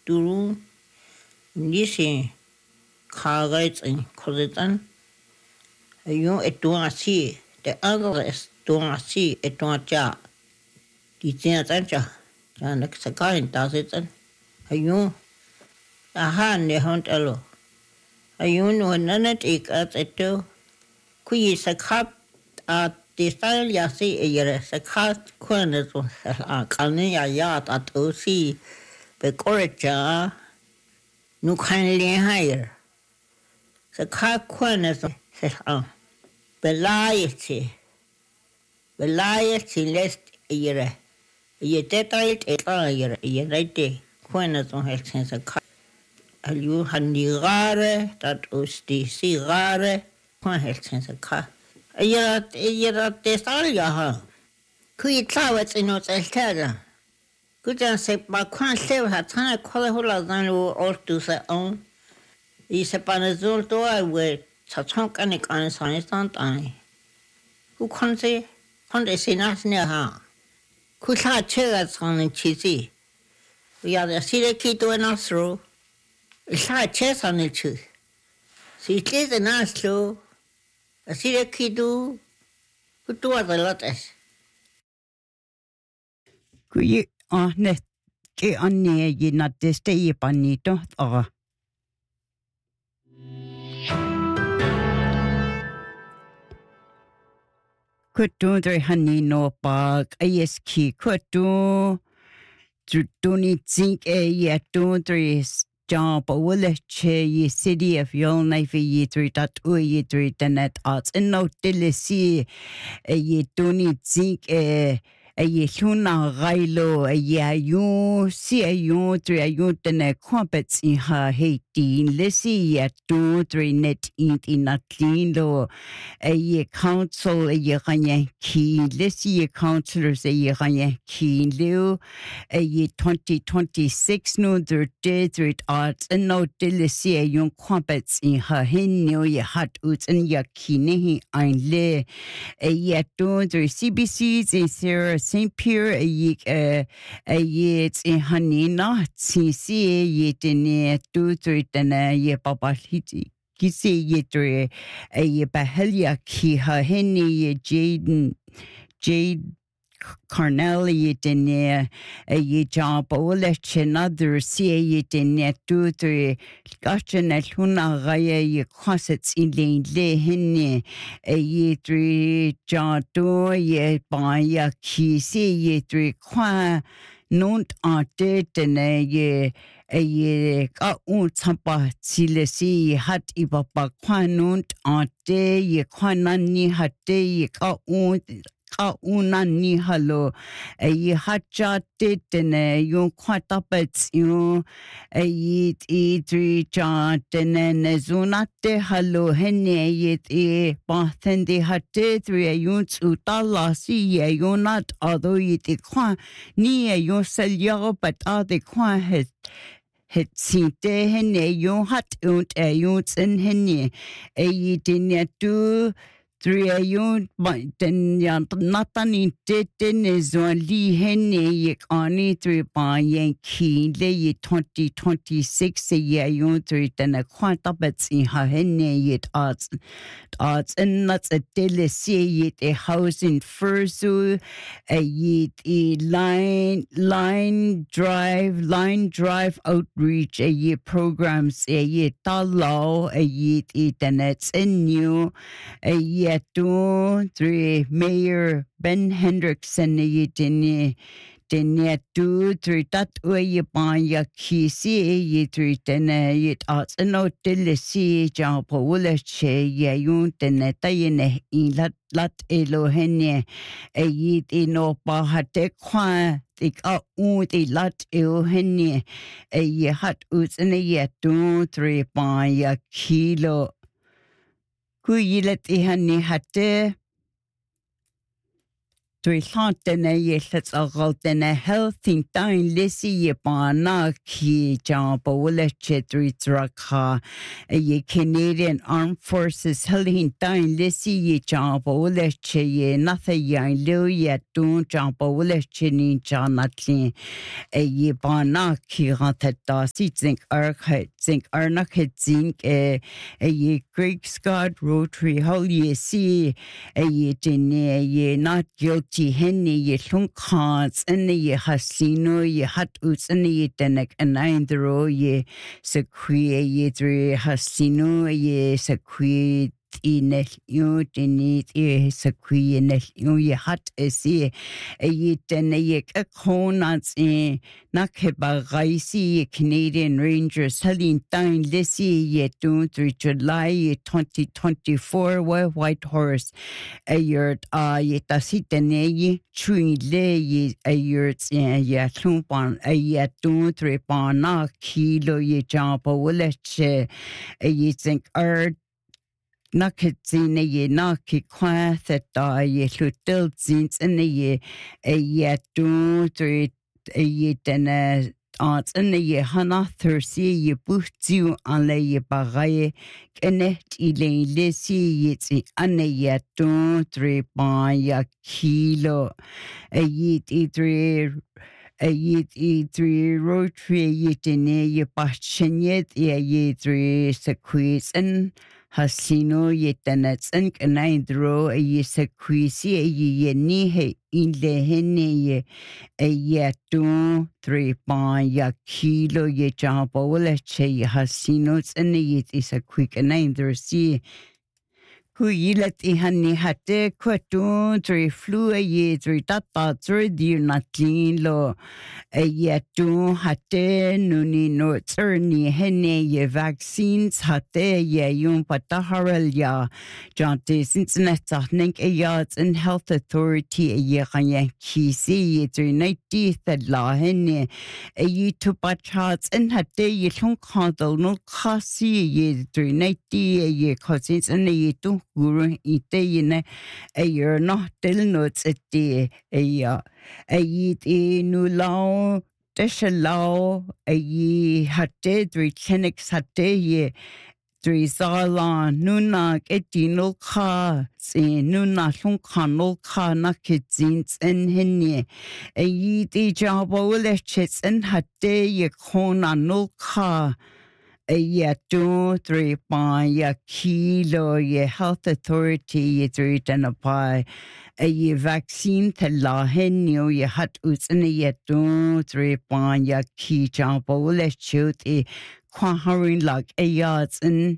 duru nisi kagais in kozetan ayun etuan asi the others tuan asi etuan cha di tia tancha dan sakain tasetan ayun ahan ne hont alo ayun wananet ikat eto kuyi sakap at tisal yasi eyere sakat kwana to kalni ayat at osi bekorecha nu kan le higher sakat kwana to belayeti lest eyere yetetait etayere yerete kwana to helsen sakat alu handigare dat osti sigare kwan helsen sakat eyera tesal ya ha kui tlawet inot eltada kujan se pa kwan sev ha tana kola hola dan lo ortu se on y se panazul to we chachon kan kan san tan ku konde sinas ne ha ku sa chega san chizi ya de sire kito en astro sa che san chi si che de naslo sire kito ku to de lotes Kui ahne ke anne yina teste yipanito aga. Kutu dre hani no pag ASK kutu Duni zink yetu dre job wole che ye city of yol naifi ye three dat u ye three tenet arts and no delisi ye duni zink ye huna gailo ye ayun si ayun three ayun tene compets in her hating lisi ye two three net in not clean lo ye council ye ganya ki lisi ye councillors ye ganya ki lo ye 2026 no der desert arts and no delisi ayun compets in her hin no ye hat ut and ya kine ein le ye two three CBCs in Sarah St. Pierre ye it's in Hanina CC ye tene two three tene ye papa hiti kisi ye tre ye bahelia ki ha henny ye Jade Carnell ye tene ye job ole chenother see ye tene two three gotcha na luna gaya ye crosets in le henny ye three John do ye ba ya ki see ye three kwa nunt ante tene ye ka un champa chile si hat ibapa kwa nunt ante ye kwa nani hatte ye ka unani halo ye hacha tene yon kwa tapets yon ye three cha tene nezunate halo hene ye bathende hatte three yon utala si ye yonat ado ye kwa ni yon selya but ade kwa het sinte hene yon hat und yon in hene ye tene tu three ayun ten yan natani ten li hene ye ani three pa yanki le 2026 ye ayun three ten a quanta bets in ha hene ye arts and that's a delisi ye a house in Fursu ye line drive outreach ye programs ye talo ye tenets in new ye 2 3 Mayor Ben Hendrickson ye dene 2 3 dat ye pa ya kisi ye 3 dene ye arts no delisi job wole che ye yun dene tayene in lat elo hene ye no pa hate kwa ik di lat elo hene ye hat ut ye 2 3 pa ya kilo Kuyilet ihani hatte Dwi llantena ye llatsaqaltena healthy tain lisi ye bana ki jamba wala chetri draka ye Canadian Armed Forces healthy tain lisi ye jamba wala che ye natha yang liu ye dun jamba wala chini janatli ye bana ki ratata si zink arnak zink ye Greek Scott Rotary hol ye si ye dine ye not guilty henny ye lunkans and ye hasino ye hat uts and ye denek and nine the ro ye sequie ye three hasino ye sequie in you didn't sequie in ye hat is ye den ye a conants in Nakeba Raisi Canadian Rangers Helene Dine Lissy ye 2 July 2024 White Horse a yurt ye tasitene ye chui le ye a yurt ye tumpan a ye 2 3 pana kilo ye jampa willeche a ye think Nakadzine ye naki quatheta ye lutil zins in the ye a ye 2 3 a ye dena aunts in the ye hana thursi ye buhtu an le ye bagaye kenet ile lisi yitsi ane ye 2 3 ban ya kilo a ye 3 a ye 3 rotary ye dene ye bachanyet ye 3 sequis and Hasino ye tenets and canidro a ye sequisi a ye nihe in le hene a ye 2 3 pan ya kilo ye jampo wala che hasinots and ye is a quick and neither see who ye let the honey hatte quatun 3 flew a ye 3 tata 3 dear not clean lo a yetu hatte nuni no turni hene ye vaccines hatte ye yum pataharel ya jante since netachnik a yards and health authority a ye kanye kisi ye 390 that la hene a ye to pachats and hatte ye long candle no kasi ye 390 a ye cousins and ye to guru ite ye a year not del notes at the a ya a ye nu lao desha lao a ye hatte 3 clinics hatte ye 3 zalan nuna etino ka sin nuna long kanol ka na kidzins en henne a ye the job lechets en hatte ye kona no ka a ye 2 3 pan ye kilo ye health authority ye 3 identify a ye vaccine te la henyo ye hat uts in ye 2 3 pan ye ki jambo le chut e kwaharin lag a yards in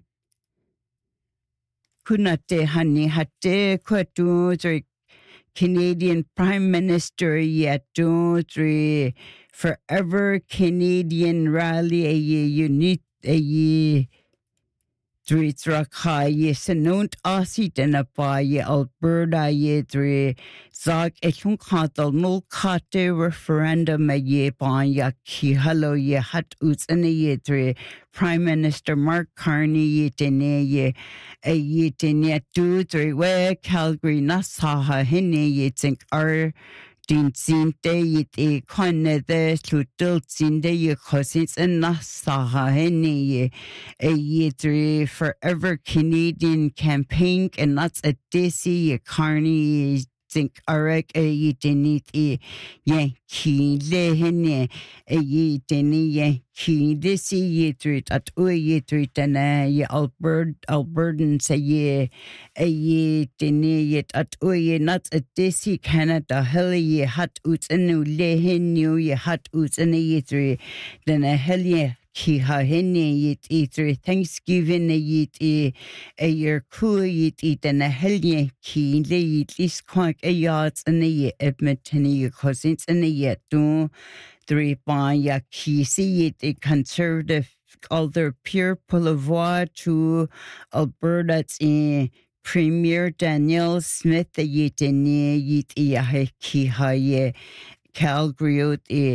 kunate hani hatte kwatu 3 Canadian Prime Minister ye 2 3 Forever Canadian Rally a ye unit a ye Dritsraka ye senont asi denapa ye Alberta ye dre zag echun katal no kate referendum ye ban ya ki hello ye hat uts in ye dre Prime Minister Mark Carney ye dene ye a ye dene do dre we Calgary nasaha hene ye think din zinte yit e kwanne de slutul zinde ye khosits en nasaha hene ye a ye Forever Canadian campaign and that's a desi ye carney think arek a ye denit e ye ki le hene a ye deni ye ki desi ye trit at o ye trit na ye Albertan say ye a ye deni ye at o ye not a desi Canada heli ye hat uts enu le henu ye hat uts enu ye three then a heli ki ha hene yit either Thanksgiving yit a year cool yit and a helye ki le yit is quite a yards and a ye Edmonton ye cousins and a yet do 3 pan ya ki see it a conservative other Pierre Poilievre to Alberta in Premier Danielle Smith the yit and yit ya ki ha ye Calgary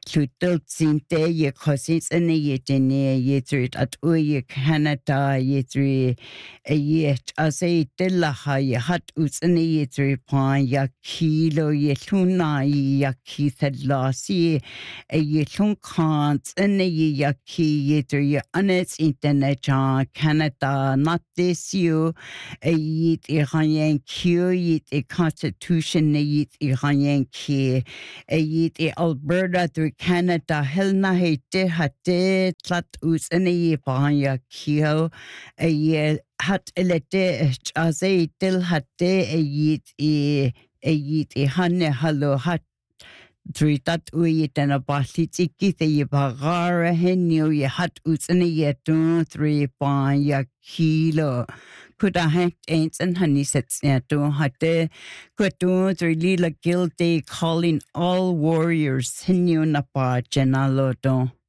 Lutultsinte ye cosins and ye dene ye through at ye Canada ye through a yet as a delaha ye hat uts and ye through pine ya kilo ye tuna ya ki said last ye a ye tun cants and ye ya ki ye through ye honest internet Canada not this you a yit Iranian Q yit a constitution yit Iranian ki a yit Alberta through Canada helna hete hatte tlat us and ye panya kio a ye hat elete as a til hatte a yit hanne hallo hat through that we then a basitiki the bagara henio ye hat us and ye 2-3 panya kilo could a hacked ain't and honey sets to hatte could do really like guilty calling all warriors henio napa genalodo